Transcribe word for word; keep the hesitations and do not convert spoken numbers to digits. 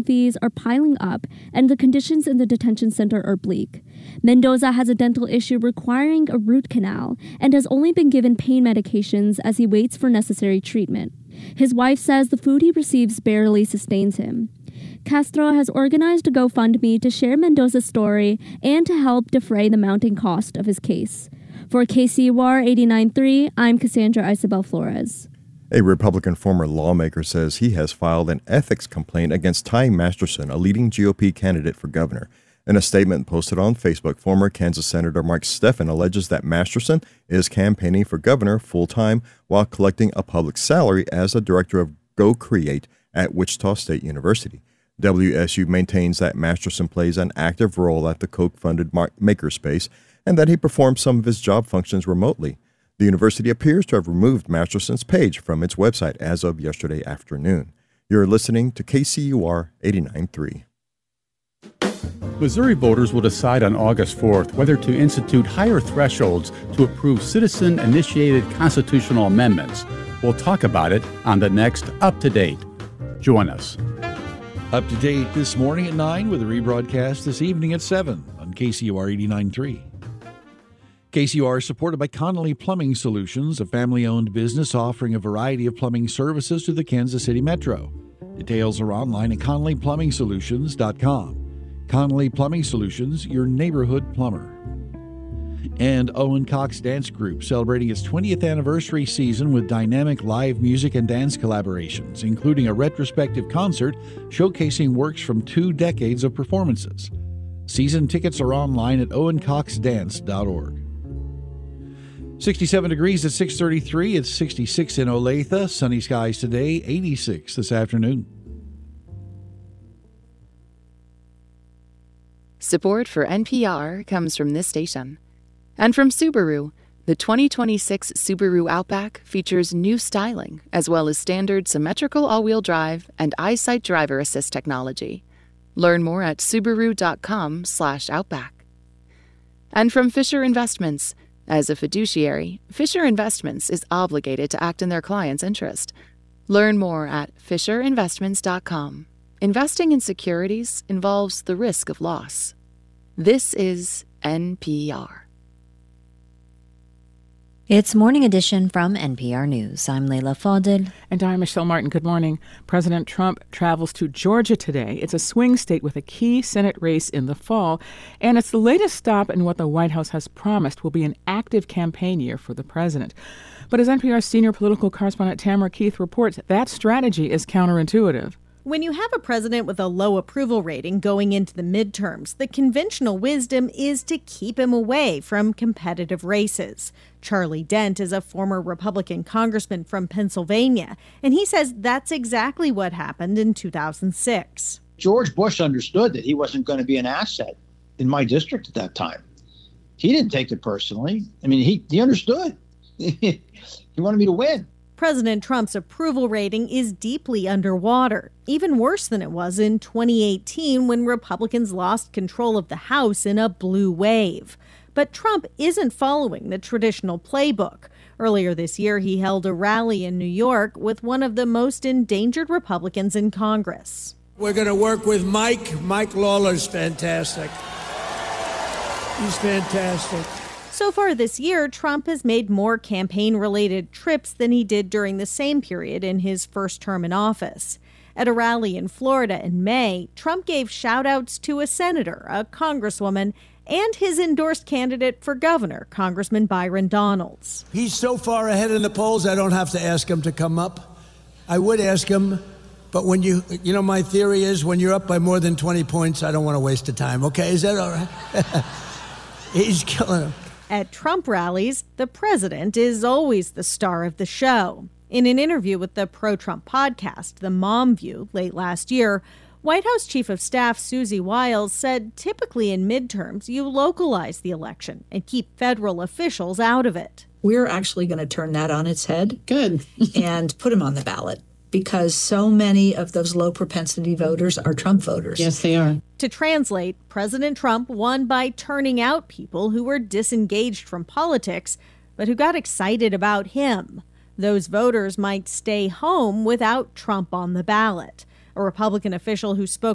fees are piling up, and the conditions in the detention center are bleak. Mendoza has a dental issue requiring a root canal and has only been given pain medications as he waits for necessary treatment. His wife says the food he receives barely sustains him. Castro has organized a GoFundMe to share Mendoza's story and to help defray the mounting cost of his case. For K C U R eighty-nine point three, I'm Cassandra Isabel Flores. A Republican former lawmaker says he has filed an ethics complaint against Ty Masterson, a leading G O P candidate for governor. In a statement posted on Facebook, former Kansas Senator Mark Steffen alleges that Masterson is campaigning for governor full-time while collecting a public salary as a director of Go Create at Wichita State University. W S U maintains that Masterson plays an active role at the Koch-funded Makerspace and that he performs some of his job functions remotely. The university appears to have removed Masterson's page from its website as of yesterday afternoon. You're listening to K C U R eighty-nine point three. Missouri voters will decide on August fourth whether to institute higher thresholds to approve citizen-initiated constitutional amendments. We'll talk about it on the next Up to Date. Join us. Up to Date this morning at nine with a rebroadcast this evening at seven on K C U R eighty-nine point three. K C U R is supported by Connolly Plumbing Solutions, a family-owned business offering a variety of plumbing services to the Kansas City Metro. Details are online at connolly plumbing solutions dot com. Connolly Plumbing Solutions, your neighborhood plumber. And Owen Cox Dance Group, celebrating its twentieth anniversary season with dynamic live music and dance collaborations, including a retrospective concert showcasing works from two decades of performances. Season tickets are online at owen cox dance dot org. sixty-seven degrees at six thirty-three. It's sixty-six in Olathe. Sunny skies today, eighty-six this afternoon. Support for N P R comes from this station. And from Subaru, the twenty twenty-six Subaru Outback features new styling, as well as standard symmetrical all-wheel drive and EyeSight driver assist technology. Learn more at subaru dot com slash outback. And from Fisher Investments. As a fiduciary, Fisher Investments is obligated to act in their client's interest. Learn more at fisher investments dot com. Investing in securities involves the risk of loss. This is N P R. It's Morning Edition from N P R News. I'm Leila Fadel. And I'm Michelle Martin. Good morning. President Trump travels to Georgia today. It's a swing state with a key Senate race in the fall, and it's the latest stop in what the White House has promised will be an active campaign year for the president. But as N P R's senior political correspondent Tamara Keith reports, that strategy is counterintuitive. When you have a president with a low approval rating going into the midterms, the conventional wisdom is to keep him away from competitive races. Charlie Dent is a former Republican congressman from Pennsylvania, and he says that's exactly what happened in two thousand six. George Bush understood that he wasn't going to be an asset in my district at that time. He didn't take it personally. I mean, he, he understood. He wanted me to win. President Trump's approval rating is deeply underwater, even worse than it was in twenty eighteen when Republicans lost control of the House in a blue wave. But Trump isn't following the traditional playbook. Earlier this year, he held a rally in New York with one of the most endangered Republicans in Congress. We're going to work with Mike. Mike Lawler's fantastic. He's fantastic. So far this year, Trump has made more campaign-related trips than he did during the same period in his first term in office. At a rally in Florida in May, Trump gave shout-outs to a senator, a congresswoman, and his endorsed candidate for governor, Congressman Byron Donalds. He's so far ahead in the polls, I don't have to ask him to come up. I would ask him, but when you, you know, my theory is when you're up by more than twenty points, I don't want to waste the time. Okay, is that all right? He's killing him. At Trump rallies, the president is always the star of the show. In an interview with the pro-Trump podcast, The Mom View, late last year, White House Chief of Staff Susie Wiles said typically in midterms, you localize the election and keep federal officials out of it. We're actually going to turn that on its head. Good. And put them on the ballot. Because so many of those low-propensity voters are Trump voters. Yes, they are. To translate, President Trump won by turning out people who were disengaged from politics, but who got excited about him. Those voters might stay home without Trump on the ballot. A Republican official who spoke